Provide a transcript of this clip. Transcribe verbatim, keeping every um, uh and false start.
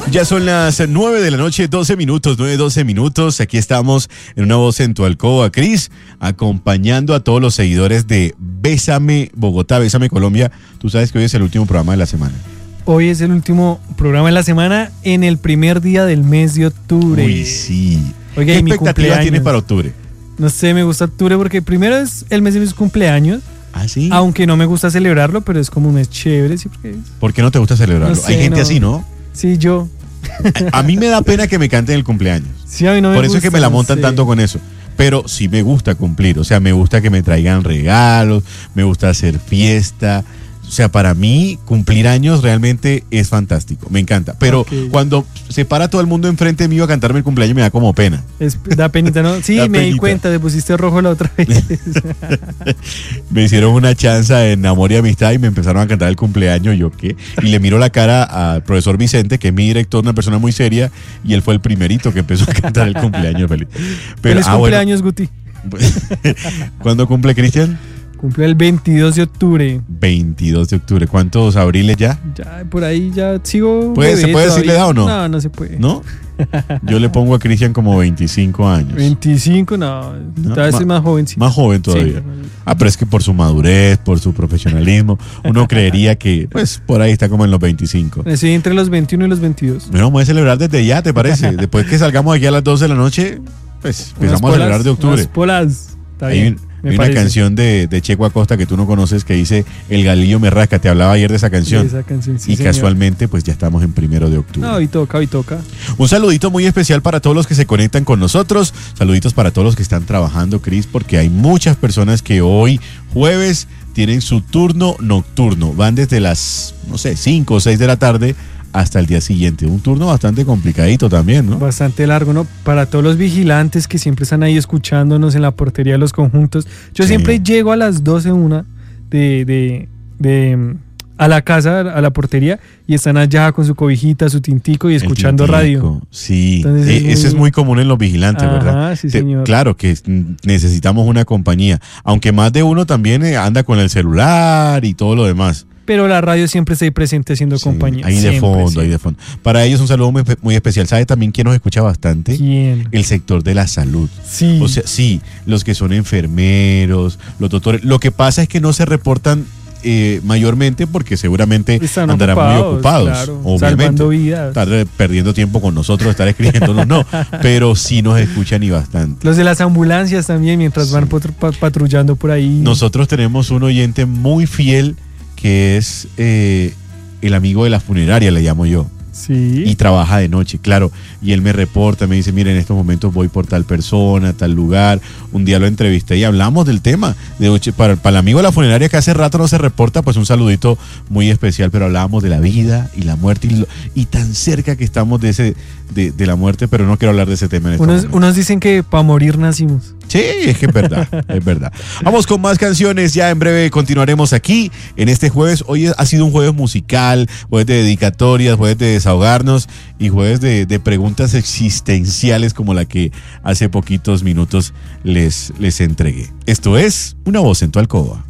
Ya son las nueve de la noche, doce minutos, nueve, doce minutos. Aquí estamos en Una Voz en tu Alcoba. Cris, acompañando a todos los seguidores de Bésame Bogotá, Bésame Colombia. Tú sabes que hoy es el último programa de la semana. Hoy es el último programa de la semana en el primer día del mes de octubre. Uy, sí. Oiga, ¿Qué y mi expectativas cumpleaños. tienes para octubre? No sé, me gusta octubre porque primero es el mes de mis cumpleaños. ¿Ah, sí? Aunque no me gusta celebrarlo, pero es como un mes chévere. ¿Sí? Porque ¿Por qué no te gusta celebrarlo? No sé, Hay gente no. así, ¿no? Sí, yo. A, a mí me da pena que me canten el cumpleaños. Sí, a mí no me Por eso gusta, es que me la no montan sé. tanto con eso. Pero sí me gusta cumplir. O sea, me gusta que me traigan regalos, me gusta hacer fiesta. O sea, para mí cumplir años realmente es fantástico. Me encanta. Pero Ok. cuando se para todo el mundo enfrente mío a cantarme el cumpleaños me da como pena. Es, da penita, ¿no? Sí, Da me di penita. cuenta, te pusiste rojo la otra vez. Me hicieron una chanza en Amor y Amistad y me empezaron a cantar el cumpleaños. ¿Yo qué? Y le miro la cara al profesor Vicente, que es mi director, una persona muy seria, y él fue el primerito que empezó a cantar el cumpleaños feliz. Pero, Feliz ah, bueno. cumpleaños, Guti. ¿Cuándo cumple Cristian? Cumple el veintidós de octubre. veintidós de octubre. ¿Cuántos abriles ya? Ya, por ahí ya sigo. ¿Puede- se bebé puede decir la edad o no? No, no se puede. ¿No? Yo le pongo a Cristian como veinticinco años. veinticinco, no. No, Tal vez ma- soy más joven, sí. Más joven todavía. Sí. Ah, pero es que por su madurez, por su profesionalismo, uno creería que, pues, por ahí está como en los veinticinco. Estoy entre los veintiuno y los veintidós. Bueno, vamos a celebrar desde ya, ¿te parece? Después que salgamos aquí a las doce de la noche, pues empezamos Unas a celebrar polas, de octubre. unas polas. Está Hay, bien. un- me hay una parece. canción de, de Checo Acosta que tú no conoces que dice El Galillo me rasca. Te hablaba ayer de esa canción. Esa canción, sí, y señor. casualmente, pues ya estamos en primero de octubre. No, hoy toca, hoy toca. Un saludito muy especial para todos los que se conectan con nosotros. Saluditos para todos los que están trabajando, Cris, porque hay muchas personas que hoy, jueves, tienen su turno nocturno. Van desde las, no sé, cinco o seis de la tarde hasta el día siguiente. Un turno bastante complicadito también, ¿no? Bastante largo, ¿no? Para todos los vigilantes que siempre están ahí escuchándonos en la portería de los conjuntos. Yo Sí. siempre llego a las doce, una de, de, de a la casa, a la portería, y están allá con su cobijita, su tintico y El escuchando tintico, radio. Sí, Entonces Eh, es muy- ese es muy común en los vigilantes, Ajá, ¿verdad? sí, Te- señor. Claro que mm, necesitamos una compañía, aunque más de uno también eh, anda con el celular y todo lo demás. Pero la radio siempre está ahí presente haciendo Sí, compañía. ahí de Siempre, fondo, siempre. ahí de fondo. Para ellos un saludo muy, muy especial. ¿Sabe también quién nos escucha bastante? ¿Quién? El sector de la salud. Sí. O sea, sí, los que son enfermeros, los doctores. Lo que pasa es que no se reportan eh, mayormente porque seguramente Están andarán ocupados, muy ocupados, claro, obviamente. salvando vidas. Estar eh, perdiendo tiempo con nosotros, estar escribiéndonos, no. Pero sí nos escuchan y bastante. Los de las ambulancias también, mientras Sí. van patru- pa- patrullando por ahí. Nosotros tenemos un oyente muy fiel que es eh, el amigo de la funeraria, le llamo yo. Sí. Y trabaja de noche, claro. Y él me reporta, me dice, mira, en estos momentos voy por tal persona, tal lugar. Un día lo entrevisté y hablamos del tema. De, oye, para, para el amigo de la funeraria que hace rato no se reporta, pues un saludito muy especial, pero hablábamos de la vida y la muerte y, lo- y tan cerca que estamos de ese de, de la muerte, pero no quiero hablar de ese tema en este Unos, momento. unos dicen que para morir nacimos. Sí, es que es verdad, es verdad. Vamos con más canciones, ya en breve continuaremos aquí en este jueves. Hoy ha sido un jueves musical, jueves de dedicatorias, jueves de desahogarnos y jueves de, de preguntas existenciales como la que hace poquitos minutos les, les entregué. Esto es Una Voz en tu Alcoba.